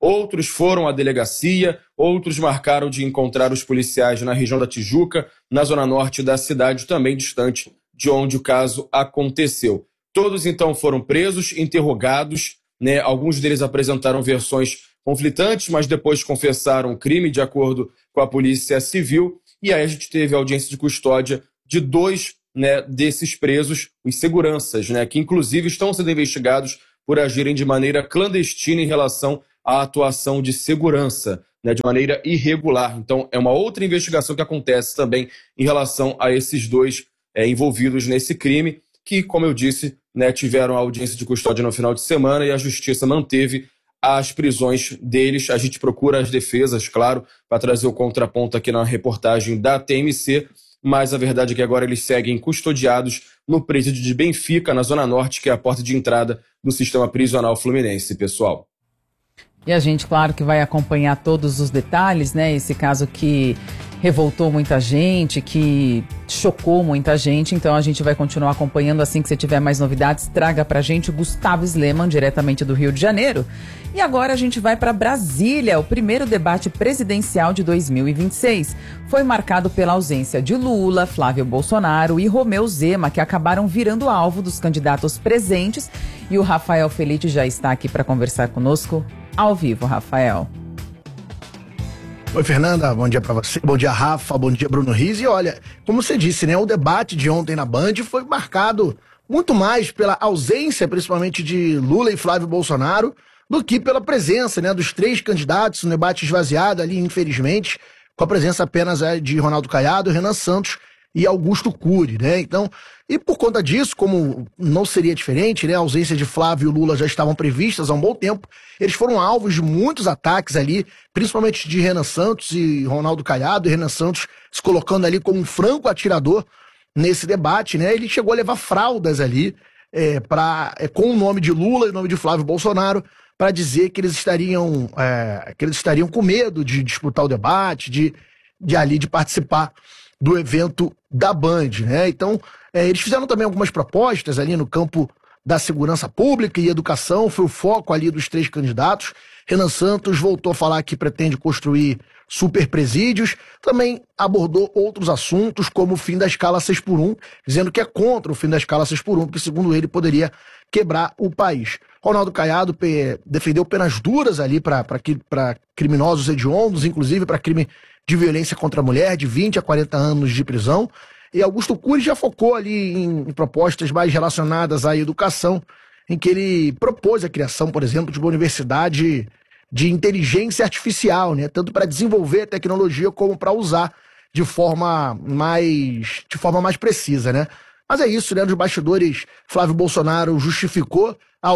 outros foram à delegacia, outros marcaram de encontrar os policiais na região da Tijuca, na zona norte da cidade, também distante de onde o caso aconteceu. Todos, então, foram presos, interrogados, né? Alguns deles apresentaram versões conflitantes, mas depois confessaram o crime de acordo com a Polícia Civil. E aí a gente teve a audiência de custódia de 2, né, desses presos, os seguranças, né, que inclusive estão sendo investigados por agirem de maneira clandestina em relação à atuação de segurança, né, de maneira irregular. Então é uma outra investigação que acontece também em relação a esses 2 envolvidos nesse crime, que, como eu disse, né, tiveram a audiência de custódia no final de semana e a Justiça manteve as prisões deles. A gente procura as defesas, claro, para trazer o contraponto aqui na reportagem da TMC, mas a verdade é que agora eles seguem custodiados no presídio de Benfica, na Zona Norte, que é a porta de entrada do sistema prisional fluminense, pessoal. E a gente, claro, que vai acompanhar todos os detalhes, né? Esse caso que revoltou muita gente, que chocou muita gente. Então a gente vai continuar acompanhando. Assim que você tiver mais novidades, traga pra gente o Gustavo Sleman, diretamente do Rio de Janeiro. E agora a gente vai para Brasília. O primeiro debate presidencial de 2026 foi marcado pela ausência de Lula, Flávio Bolsonaro e Romeu Zema, que acabaram virando alvo dos candidatos presentes. E o Rafael Felite já está aqui para conversar conosco ao vivo. Rafael. Oi, Fernanda, bom dia pra você, bom dia, Rafa, bom dia, Bruno Riz. E olha, como você disse, né, o debate de ontem na Band foi marcado muito mais pela ausência, principalmente de Lula e Flávio Bolsonaro, do que pela presença, né, dos 3 candidatos, um debate esvaziado ali, infelizmente, com a presença apenas de Ronaldo Caiado, Renan Santos e Augusto Cury, né? Então, e por conta disso, como não seria diferente, né, a ausência de Flávio e Lula já estavam previstas há um bom tempo, eles foram alvos de muitos ataques ali, principalmente de Renan Santos e Ronaldo Caiado, e Renan Santos se colocando ali como um franco atirador nesse debate, né? Ele chegou a levar fraldas ali com o nome de Lula e o nome de Flávio Bolsonaro, para dizer que eles estariam com medo de disputar o debate, de participar do evento da Band, né? Então, eles fizeram também algumas propostas ali no campo da segurança pública e educação, foi o foco ali dos 3 candidatos. Renan Santos voltou a falar que pretende construir super presídios, também abordou outros assuntos, como o fim da escala 6x1, dizendo que é contra o fim da escala 6x1, porque, segundo ele, poderia quebrar o país. Ronaldo Caiado defendeu penas duras ali para criminosos hediondos, inclusive para crime de violência contra a mulher, de 20 a 40 anos de prisão. E Augusto Cury já focou ali em propostas mais relacionadas à educação, em que ele propôs a criação, por exemplo, de uma universidade de inteligência artificial, né? Tanto para desenvolver a tecnologia como para usar de forma mais precisa, né? Mas é isso, né? Nos bastidores, Flávio Bolsonaro justificou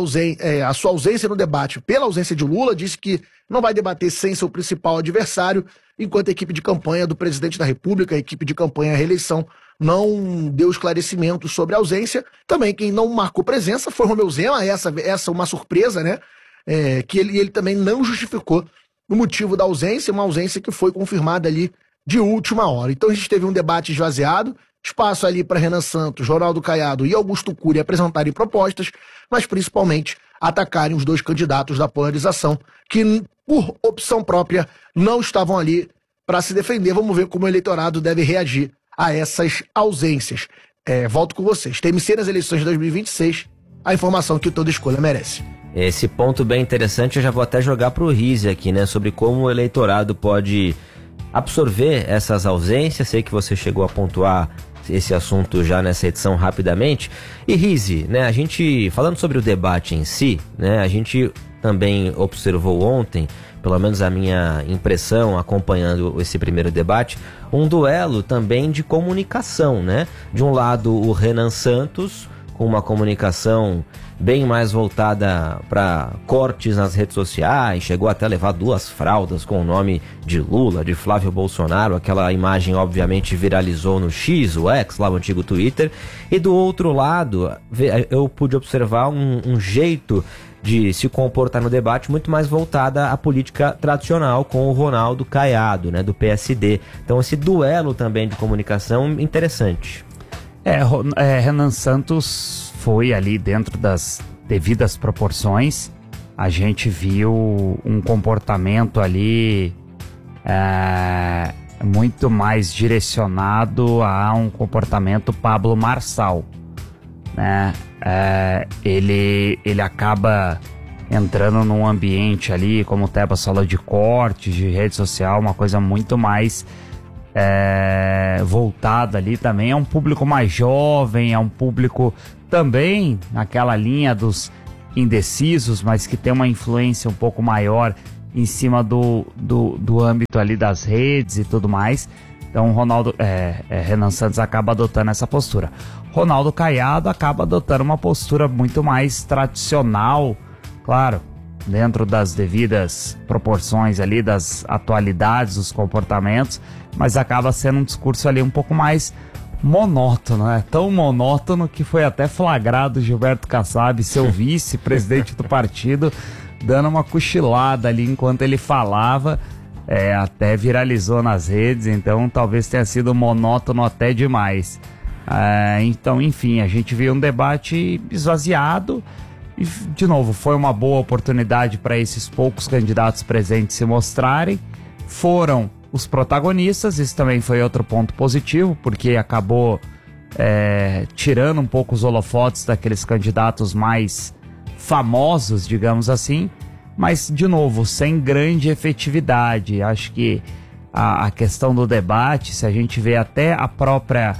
a sua ausência no debate pela ausência de Lula, disse que não vai debater sem seu principal adversário, enquanto a equipe de campanha do presidente da República, a equipe de campanha à reeleição, não deu esclarecimentos sobre a ausência. Também quem não marcou presença foi Romeu Zema, essa uma surpresa, né? Que ele também não justificou o motivo da ausência, uma ausência que foi confirmada ali de última hora. Então a gente teve um debate esvaziado, espaço ali para Renan Santos, Ronaldo Caiado e Augusto Cury apresentarem propostas, mas principalmente atacarem os 2 candidatos da polarização, que por opção própria não estavam ali para se defender. Vamos ver como o eleitorado deve reagir a essas ausências. Volto com vocês. TMC nas eleições de 2026, a informação que toda escolha merece. Esse ponto bem interessante eu já vou até jogar pro Rize aqui, né? Sobre como o eleitorado pode absorver essas ausências. Sei que você chegou a pontuar esse assunto já nessa edição rapidamente. E Rize, né? A gente, falando sobre o debate em si, né? A gente também observou ontem, pelo menos a minha impressão acompanhando esse primeiro debate, um duelo também de comunicação, né? De um lado o Renan Santos, com uma comunicação bem mais voltada para cortes nas redes sociais, chegou até a levar 2 fraldas com o nome de Lula, de Flávio Bolsonaro, aquela imagem obviamente viralizou no X, o X, lá o antigo Twitter, e do outro lado eu pude observar um jeito de se comportar no debate muito mais voltada à política tradicional, com o Ronaldo Caiado, né, do PSD. Então esse duelo também de comunicação interessante. Renan Santos foi ali dentro das devidas proporções, a gente viu um comportamento ali muito mais direcionado a um comportamento Pablo Marçal, né? Ele acaba entrando num ambiente ali, como o Tebas falou, de cortes, de rede social, uma coisa muito mais voltada ali também. É um público mais jovem, é um público também naquela linha dos indecisos, mas que tem uma influência um pouco maior em cima do âmbito ali das redes e tudo mais. Então Renan Santos acaba adotando essa postura. Ronaldo Caiado acaba adotando uma postura muito mais tradicional, claro, dentro das devidas proporções ali, das atualidades, dos comportamentos, mas acaba sendo um discurso ali um pouco mais monótono, né? Tão monótono que foi até flagrado Gilberto Kassab, seu vice-presidente do partido, dando uma cochilada ali enquanto ele falava, até viralizou nas redes, então talvez tenha sido monótono até demais. Então, enfim, a gente viu um debate esvaziado e, de novo, foi uma boa oportunidade para esses poucos candidatos presentes se mostrarem. Foram os protagonistas, isso também foi outro ponto positivo, porque acabou tirando um pouco os holofotes daqueles candidatos mais famosos, digamos assim, mas, de novo, sem grande efetividade. Acho que a questão do debate, se a gente vê até a própria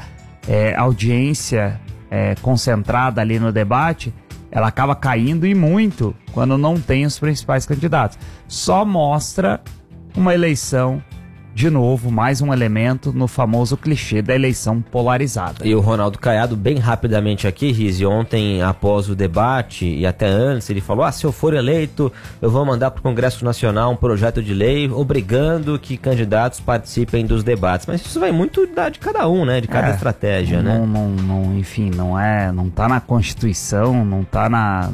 audiência concentrada ali no debate, ela acaba caindo e muito quando não tem os principais candidatos. Só mostra uma eleição, de novo, mais um elemento no famoso clichê da eleição polarizada. E o Ronaldo Caiado, bem rapidamente aqui, Rizzi, ontem após o debate e até antes, ele falou, se eu for eleito, eu vou mandar para o Congresso Nacional um projeto de lei obrigando que candidatos participem dos debates. Mas isso vai muito de cada um, né? De cada estratégia, né? Enfim, não tá na Constituição, não tá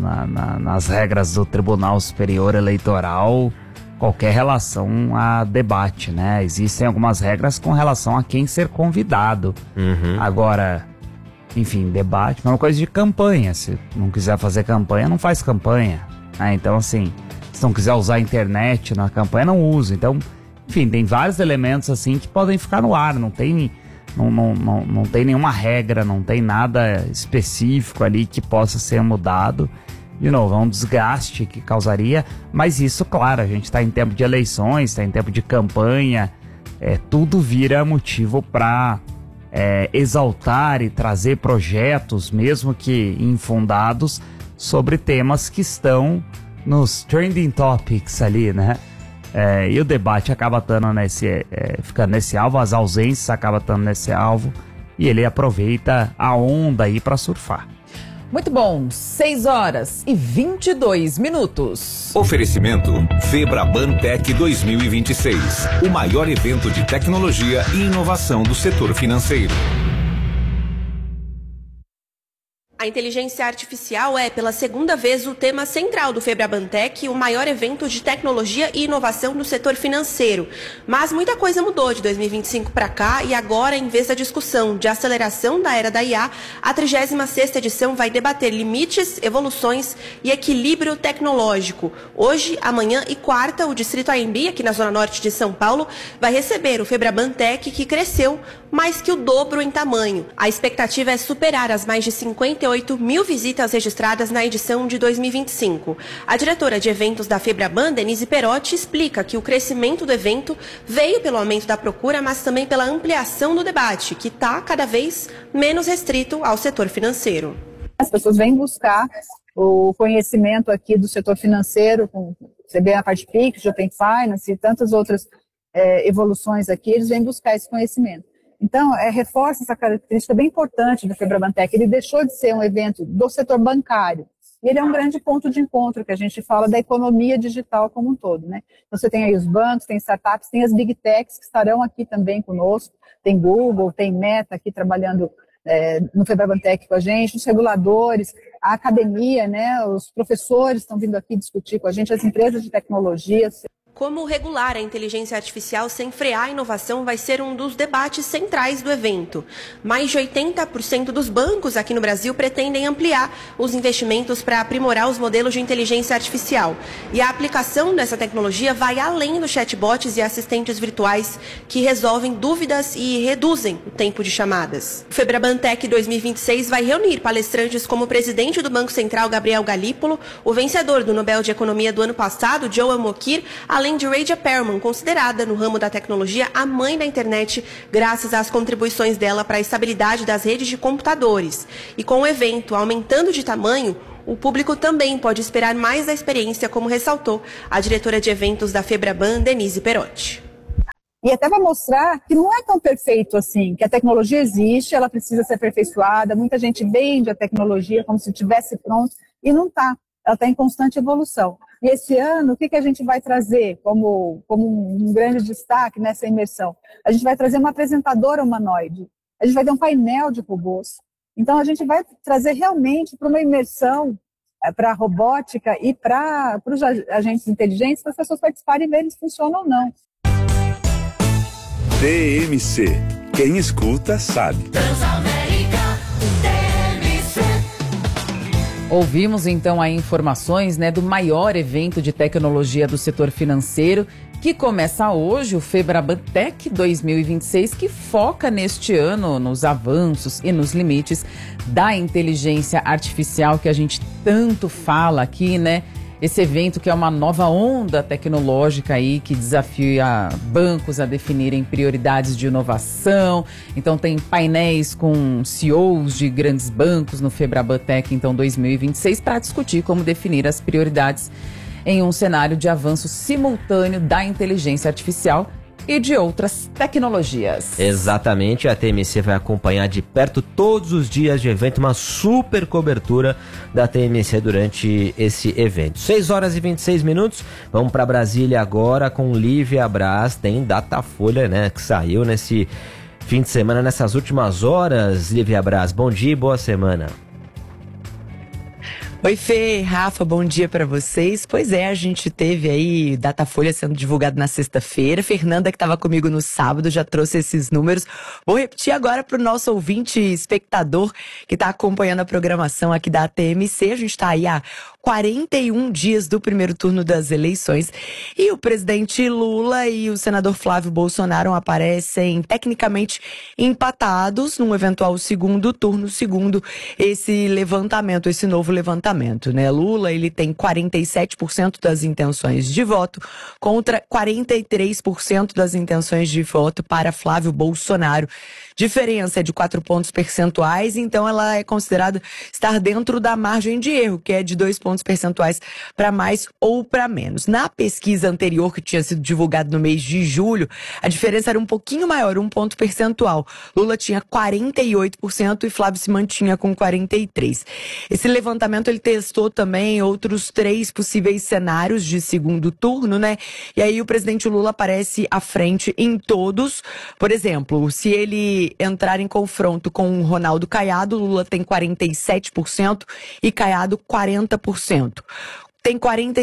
nas regras do Tribunal Superior Eleitoral qualquer relação a debate, né? Existem algumas regras com relação a quem ser convidado. Agora, enfim, debate, mesma coisa de campanha. Se não quiser fazer campanha, não faz campanha. Então, assim, se não quiser usar a internet na campanha, não usa. Então, enfim, tem vários elementos assim que podem ficar no ar. Não tem nenhuma regra, não tem nada específico ali que possa ser mudado. De novo, é um desgaste que causaria, mas isso, claro, a gente está em tempo de eleições, está em tempo de campanha, tudo vira motivo para exaltar e trazer projetos, mesmo que infundados, sobre temas que estão nos trending topics ali, né? E o debate acaba estando ficando nesse alvo, as ausências acabam estando nesse alvo, e ele aproveita a onda aí para surfar. Muito bom, 6h22. Oferecimento Febraban Tech 2026, o maior evento de tecnologia e inovação do setor financeiro. A inteligência artificial é, pela segunda vez, o tema central do Febraban Tech, o maior evento de tecnologia e inovação no setor financeiro. Mas muita coisa mudou de 2025 para cá e agora, em vez da discussão de aceleração da era da IA, a 36ª edição vai debater limites, evoluções e equilíbrio tecnológico. Hoje, amanhã e quarta, o Distrito AMB, aqui na Zona Norte de São Paulo, vai receber o Febraban Tech, que cresceu mais que o dobro em tamanho. A expectativa é superar as mais de 58 mil visitas registradas na edição de 2025. A diretora de eventos da Febraban, Denise Perotti, explica que o crescimento do evento veio pelo aumento da procura, mas também pela ampliação do debate, que está cada vez menos restrito ao setor financeiro. As pessoas vêm buscar o conhecimento aqui do setor financeiro, você vê a parte PIX, de Open Finance e tantas outras evoluções aqui, eles vêm buscar esse conhecimento. Então, reforça essa característica bem importante do Febraban Tech. Ele deixou de ser um evento do setor bancário. E ele é um grande ponto de encontro, que a gente fala da economia digital como um todo, né? Então, você tem aí os bancos, tem startups, tem as big techs que estarão aqui também conosco. Tem Google, tem Meta aqui trabalhando no Febraban Tech com a gente, os reguladores, a academia, né? Os professores estão vindo aqui discutir com a gente, as empresas de tecnologia. Como regular a inteligência artificial sem frear a inovação vai ser um dos debates centrais do evento. Mais de 80% dos bancos aqui no Brasil pretendem ampliar os investimentos para aprimorar os modelos de inteligência artificial. E a aplicação dessa tecnologia vai além dos chatbots e assistentes virtuais que resolvem dúvidas e reduzem o tempo de chamadas. O Febraban Tech 2026 vai reunir palestrantes como o presidente do Banco Central, Gabriel Galípolo, o vencedor do Nobel de Economia do ano passado, Joel Mokyr, além de Raja Perlman, considerada no ramo da tecnologia a mãe da internet, graças às contribuições dela para a estabilidade das redes de computadores. E com o evento aumentando de tamanho, o público também pode esperar mais da experiência, como ressaltou a diretora de eventos da Febraban, Denise Perotti. E até vai mostrar que não é tão perfeito assim, que a tecnologia existe, ela precisa ser aperfeiçoada, muita gente vende a tecnologia como se estivesse pronto, e não está. Ela está em constante evolução. E esse ano, o que a gente vai trazer como um grande destaque nessa imersão? A gente vai trazer uma apresentadora humanoide, a gente vai ter um painel de robôs. Então, a gente vai trazer realmente para uma imersão, para a robótica e para os agentes inteligentes, para as pessoas participarem e verem se funciona ou não. TMC. Quem escuta sabe. Ouvimos então aí informações, né, do maior evento de tecnologia do setor financeiro, que começa hoje, o Febraban Tech 2026, que foca neste ano nos avanços e nos limites da inteligência artificial que a gente tanto fala aqui, né? Esse evento que é uma nova onda tecnológica aí que desafia bancos a definirem prioridades de inovação. Então tem painéis com CEOs de grandes bancos no Febraban Tech então 2026 para discutir como definir as prioridades em um cenário de avanço simultâneo da inteligência artificial e de outras tecnologias. Exatamente, a TMC vai acompanhar de perto todos os dias de evento, uma super cobertura da TMC durante esse evento. 6h26, vamos para Brasília agora com Lívia Braz, tem Datafolha, né, que saiu nesse fim de semana, nessas últimas horas. Lívia Braz, bom dia e boa semana. Oi, Fê, Rafa, bom dia pra vocês. Pois é, a gente teve aí Datafolha sendo divulgado na sexta-feira. Fernanda, que estava comigo no sábado, já trouxe esses números. Vou repetir agora pro nosso ouvinte espectador que está acompanhando a programação aqui da TMC. A gente está aí há 41 dias do primeiro turno das eleições. E o presidente Lula e o senador Flávio Bolsonaro aparecem tecnicamente empatados num eventual segundo turno, segundo esse levantamento, esse novo levantamento. Né? Lula, ele tem 47% das intenções de voto contra 43% das intenções de voto para Flávio Bolsonaro. Diferença é de 4 pontos percentuais, então ela é considerada estar dentro da margem de erro, que é de 2 pontos percentuais para mais ou para menos. Na pesquisa anterior, que tinha sido divulgada no mês de julho, a diferença era um pouquinho maior, 1 ponto percentual. Lula tinha 48% e Flávio se mantinha com 43%. Esse levantamento ele testou também outros 3 possíveis cenários de segundo turno, né? E aí o presidente Lula aparece à frente em todos. Por exemplo, se ele entrar em confronto com o Ronaldo Caiado, Lula tem 47% e Caiado 40%. Tem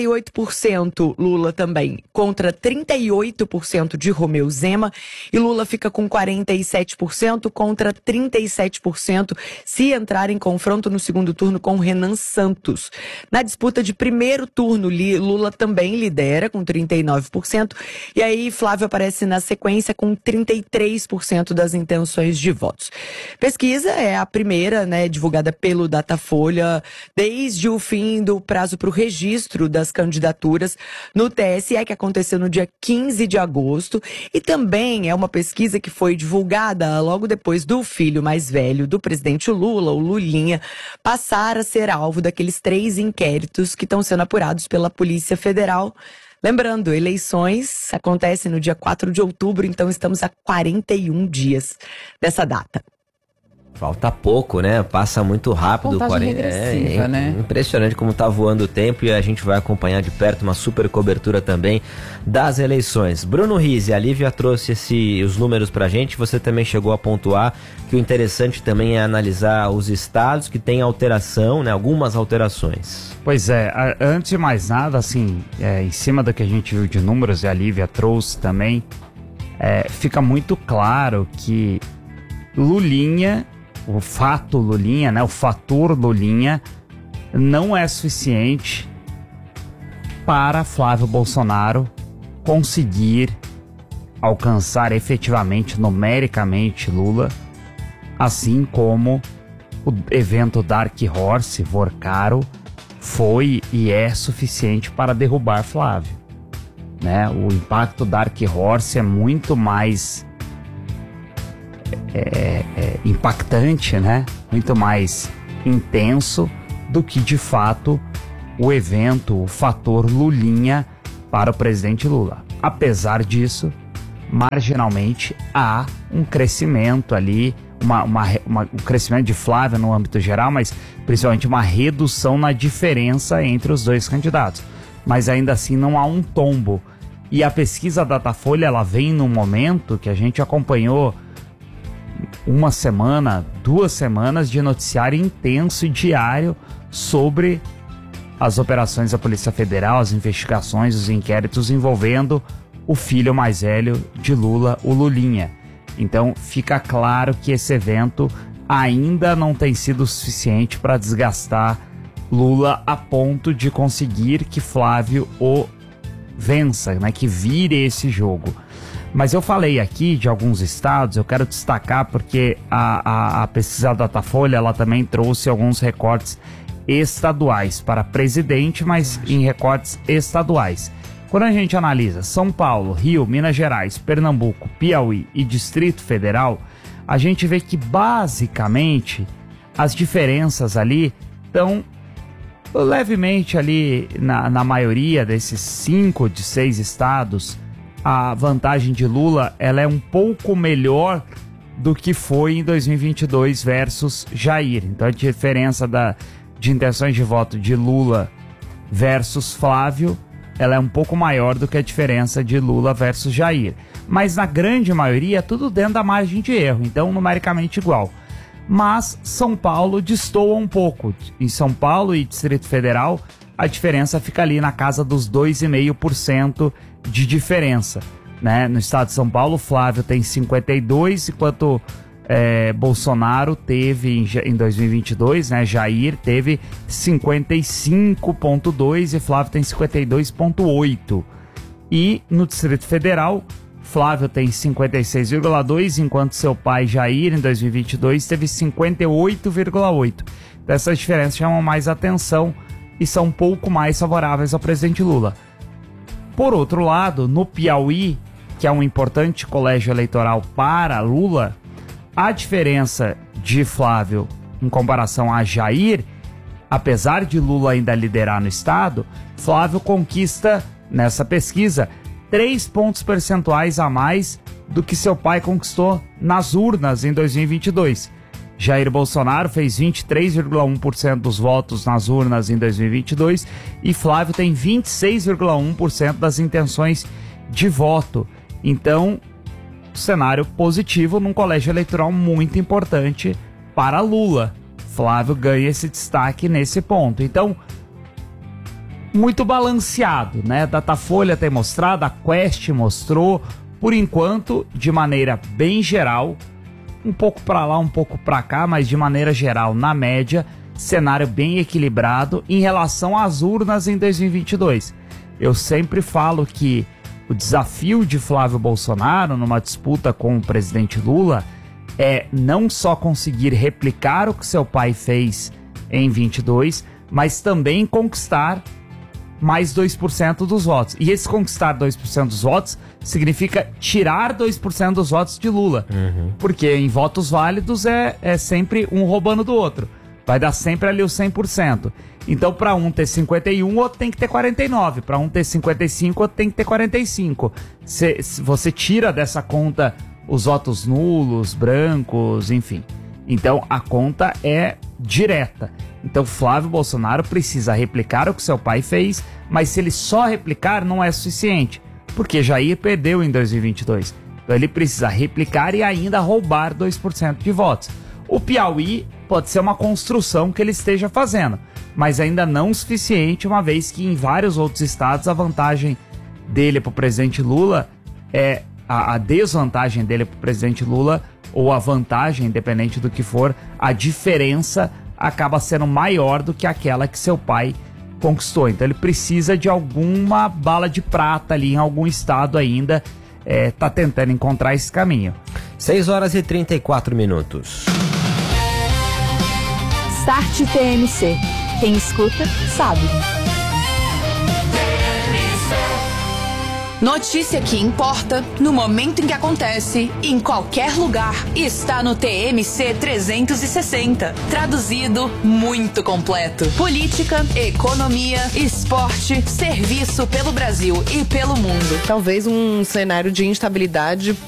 48% Lula também contra 38% de Romeu Zema e Lula fica com 47% contra 37% se entrar em confronto no segundo turno com Renan Santos. Na disputa de primeiro turno, Lula também lidera com 39% e aí Flávio aparece na sequência com 33% das intenções de votos. Pesquisa é a primeira, né, divulgada pelo Datafolha desde o fim do prazo para o registro das candidaturas no TSE, que aconteceu no dia 15 de agosto, e também é uma pesquisa que foi divulgada logo depois do filho mais velho do presidente Lula, o Lulinha, passar a ser alvo daqueles 3 inquéritos que estão sendo apurados pela Polícia Federal. Lembrando, eleições acontecem no dia 4 de outubro, então estamos a 41 dias dessa data. Falta pouco, né? Passa muito rápido. Contagem regressiva, né? Impressionante como tá voando o tempo e a gente vai acompanhar de perto uma super cobertura também das eleições. Bruno Rizzi, a Lívia trouxe os números pra gente, você também chegou a pontuar que o interessante também é analisar os estados que têm alteração, né? Algumas alterações. Pois é, antes de mais nada, assim, em cima do que a gente viu de números e a Lívia trouxe também, fica muito claro que Lulinha, o fato Lulinha, né, o fator Lulinha, não é suficiente para Flávio Bolsonaro conseguir alcançar efetivamente, numericamente, Lula, assim como o evento Dark Horse, Vorcaro, foi e é suficiente para derrubar Flávio, né? O impacto Dark Horse é muito mais impactante, né? Muito mais intenso do que de fato o evento, o fator Lulinha para o presidente Lula. Apesar disso, marginalmente há um crescimento ali, um crescimento de Flávio no âmbito geral, mas principalmente uma redução na diferença entre os dois candidatos. Mas ainda assim não há um tombo. E a pesquisa Datafolha, ela vem num momento que a gente acompanhou uma semana, 2 semanas de noticiário intenso e diário sobre as operações da Polícia Federal, as investigações, os inquéritos envolvendo o filho mais velho de Lula, o Lulinha. Então fica claro que esse evento ainda não tem sido suficiente para desgastar Lula a ponto de conseguir que Flávio o vença, né, que vire esse jogo. Mas eu falei aqui de alguns estados, eu quero destacar porque a pesquisa Datafolha, ela também trouxe alguns recortes estaduais para presidente, mas em recortes estaduais. Quando a gente analisa São Paulo, Rio, Minas Gerais, Pernambuco, Piauí e Distrito Federal, a gente vê que basicamente as diferenças ali estão levemente ali na maioria desses 5 de 6 estados. A vantagem de Lula, ela é um pouco melhor do que foi em 2022 versus Jair. Então a diferença de intenções de voto de Lula versus Flávio, ela é um pouco maior do que a diferença de Lula versus Jair. Mas na grande maioria, tudo dentro da margem de erro, então numericamente igual. Mas São Paulo destoa um pouco. Em São Paulo e Distrito Federal, a diferença fica ali na casa dos 2,5% de diferença, né? No estado de São Paulo, Flávio tem 52%, enquanto Bolsonaro teve em 2022, né? Jair teve 55,2% e Flávio tem 52,8%. E no Distrito Federal, Flávio tem 56,2%, enquanto seu pai Jair em 2022 teve 58,8%. Então essas diferenças chamam mais atenção e são um pouco mais favoráveis ao presidente Lula. Por outro lado, no Piauí, que é um importante colégio eleitoral para Lula, a diferença de Flávio em comparação a Jair, apesar de Lula ainda liderar no estado, Flávio conquista, nessa pesquisa, 3 pontos percentuais a mais do que seu pai conquistou nas urnas em 2022. Jair Bolsonaro fez 23,1% dos votos nas urnas em 2022 e Flávio tem 26,1% das intenções de voto. Então, cenário positivo num colégio eleitoral muito importante para Lula. Flávio ganha esse destaque nesse ponto. Então, muito balanceado, né? Datafolha tem mostrado, a Quest mostrou, por enquanto, de maneira bem geral, um pouco para lá, um pouco para cá, mas de maneira geral, na média, cenário bem equilibrado em relação às urnas em 2022. Eu sempre falo que o desafio de Flávio Bolsonaro numa disputa com o presidente Lula é não só conseguir replicar o que seu pai fez em 22, mas também conquistar mais 2% dos votos. E esse conquistar 2% dos votos significa tirar 2% dos votos de Lula. Porque em votos válidos é sempre um roubando do outro. Vai dar sempre ali o 100%. Então, para um ter 51, o outro tem que ter 49. Para um ter 55, o outro tem que ter 45. Se você tira dessa conta os votos nulos, brancos, enfim. Então a conta é direta. Então Flávio Bolsonaro precisa replicar o que seu pai fez, mas se ele só replicar não é suficiente, porque Jair perdeu em 2022. Então ele precisa replicar e ainda roubar 2% de votos. O Piauí pode ser uma construção que ele esteja fazendo, mas ainda não o suficiente, uma vez que em vários outros estados a vantagem dele para o presidente Lula é a desvantagem dele para o presidente Lula, ou a vantagem, independente do que for, a diferença acaba sendo maior do que aquela que seu pai conquistou. Então ele precisa de alguma bala de prata ali em algum estado ainda, tá tentando encontrar esse caminho. 6 horas e 34 minutos. Start TMC. Quem escuta, sabe. Notícia que importa, no momento em que acontece, em qualquer lugar, está no TMC 360. Traduzido, muito completo. Política, economia, esporte, serviço pelo Brasil e pelo mundo. Talvez um cenário de instabilidade